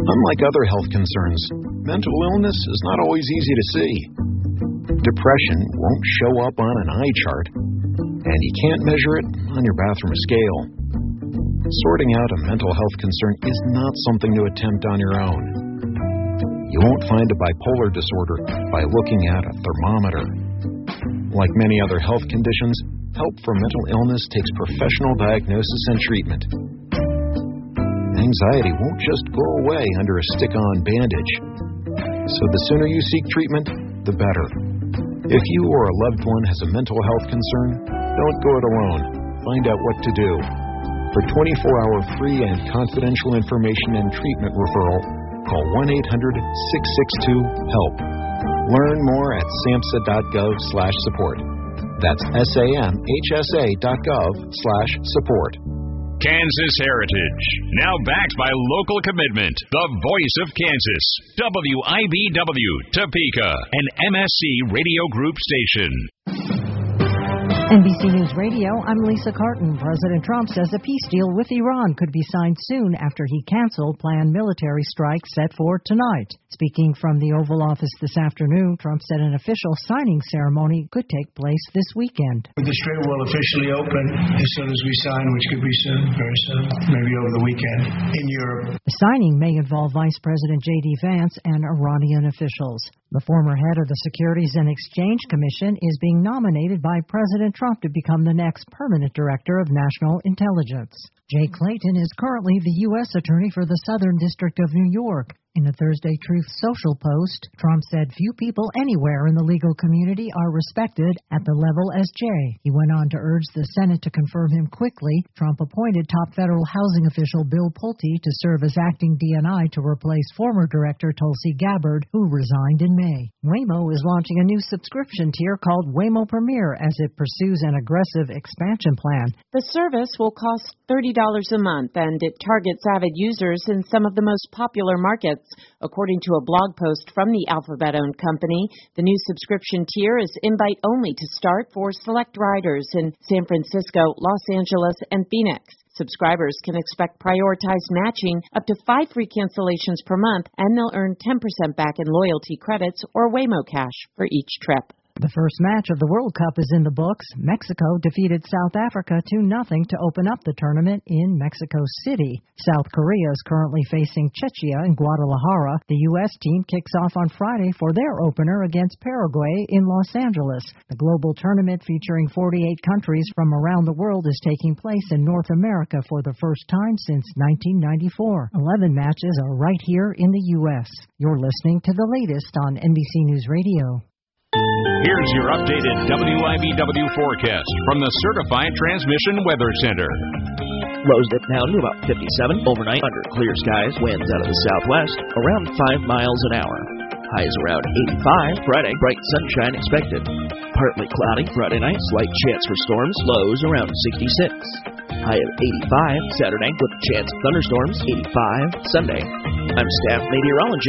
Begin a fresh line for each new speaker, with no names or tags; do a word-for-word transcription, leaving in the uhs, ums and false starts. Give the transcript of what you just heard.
Unlike other health concerns, mental illness is not always easy to see. Depression won't show up on an eye chart, and you can't measure it on your bathroom scale. Sorting out a mental health concern is not something to attempt on your own. You won't find a bipolar disorder by looking at a thermometer. Like many other health conditions, help for mental illness takes professional diagnosis and treatment. Anxiety won't just go away under a stick-on bandage. So the sooner you seek treatment, the better. If you or a loved one has a mental health concern, don't go it alone. Find out what to do. For twenty-four hour free and confidential information and treatment referral, call one eight hundred six six two HELP. Learn more at samhsa dot gov slash support. That's S-A-M-H-S-A dot gov slash support.
Kansas Heritage, now backed by local commitment, the voice of Kansas, W I B W, Topeka, an M S C Radio Group station.
N B C News Radio, I'm Lisa Carton. President Trump says a peace deal with Iran could be signed soon after he canceled planned military strikes set for tonight. Speaking from the Oval Office this afternoon, Trump said an official signing ceremony could take place this weekend.
The strait will officially open as soon as we sign, which could be soon, very soon, maybe over the weekend, in Europe.
The signing may involve Vice President J D Vance and Iranian officials. The former head of the Securities and Exchange Commission is being nominated by President Trump to become the next permanent director of national intelligence. Jay Clayton is currently the U S Attorney for the Southern District of New York. In a Thursday Truth Social post, Trump said few people anywhere in the legal community are respected at the level as Jay. He went on to urge the Senate to confirm him quickly. Trump appointed top federal housing official Bill Pulte to serve as acting D N I to replace former director Tulsi Gabbard, who resigned in May. Waymo is launching a new subscription tier called Waymo Premier as it pursues an aggressive expansion plan.
The service will cost thirty dollars a month, and it targets avid users in some of the most popular markets. According to a blog post from the Alphabet-owned company, the new subscription tier is invite-only to start for select riders in San Francisco, Los Angeles, and Phoenix. Subscribers can expect prioritized matching up to five free cancellations per month, and they'll earn ten percent back in loyalty credits or Waymo Cash for each trip.
The first match of the World Cup is in the books. Mexico defeated South Africa two nothing to open up the tournament in Mexico City. South Korea is currently facing Czechia in Guadalajara. The U S team kicks off on Friday for their opener against Paraguay in Los Angeles. The global tournament featuring forty-eight countries from around the world is taking place in North America for the first time since nineteen ninety-four. eleven matches are right here in the U S. You're listening to the latest on N B C News Radio.
Here's your updated W I B W forecast from the Certified Transmission Weather Center.
Lows dip down to about fifty-seven overnight under clear skies, winds out of the southwest, around five miles an hour. Highs around eighty-five, Friday, bright sunshine expected. Partly cloudy Friday night, slight chance for storms, lows around sixty-six. High of eighty-five, Saturday, with a chance of thunderstorms, eighty-five, Sunday. I'm staff meteorologist